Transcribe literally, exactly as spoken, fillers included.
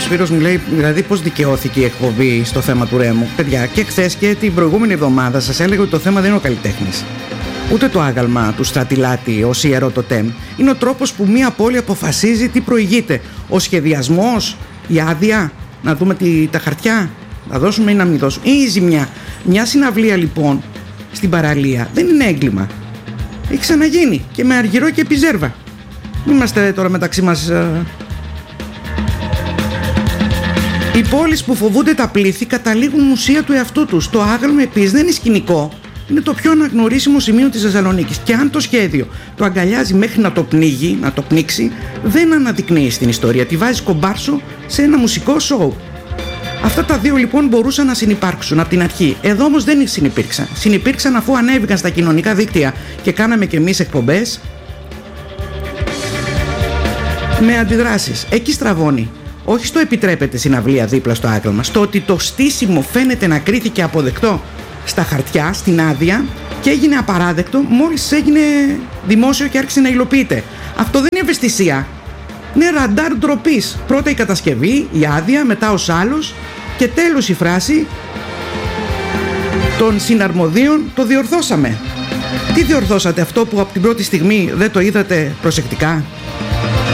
Σπύρος μου λέει, δηλαδή πώς δικαιώθηκε η εκπομπή στο θέμα του Ρέμου. Παιδιά, και χθες και την προηγούμενη εβδομάδα σας έλεγα ότι το θέμα δεν είναι ο καλλιτέχνης. Ούτε το άγαλμα του Στρατιλάτη ως ιερό τοτέμ. Είναι ο τρόπος που μία πόλη αποφασίζει τι προηγείται. Ο σχεδιασμός, η άδεια, να δούμε τη, τα χαρτιά, να δώσουμε ή να μην δώσουμε. Ή η ζημιά. Μια συναυλία λοιπόν στην παραλία δεν είναι έγκλημα. Έχει ξαναγίνει και με Αργυρό και Επιζέρβα. Μην είμαστε τώρα μεταξύ μας. Οι πόλεις που φοβούνται τα πλήθη καταλήγουν μουσεία του εαυτού τους. Το άγαλμα επίσης δεν είναι σκηνικό. Είναι το πιο αναγνωρίσιμο σημείο της Θεσσαλονίκης. Και αν το σχέδιο το αγκαλιάζει μέχρι να το πνίγει, να το πνίξει, δεν αναδεικνύει στην ιστορία. Τη βάζει κομπάρσο σε ένα μουσικό σοου. Αυτά τα δύο λοιπόν μπορούσαν να συνυπάρξουν από την αρχή. Εδώ όμως δεν συνυπήρξαν. Συνυπήρξαν αφού ανέβηκαν στα κοινωνικά δίκτυα και κάναμε κι εμείς εκπομπές με αντιδράσεις. Εκεί στραβώνει. Όχι στο επιτρέπεται συναυλία δίπλα στο άγαλμα, στο ότι το στήσιμο φαίνεται να κρίθηκε αποδεκτό στα χαρτιά, στην άδεια και έγινε απαράδεκτο μόλις έγινε δημόσιο και άρχισε να υλοποιείται. Αυτό δεν είναι ευαισθησία. Είναι ραντάρ ντροπής. Πρώτα η κατασκευή, η άδεια, μετά ως άλλος και τέλος η φράση των συναρμοδίων το διορθώσαμε. Τι διορθώσατε, αυτό που από την πρώτη στιγμή δεν το είδατε προσεκτικά?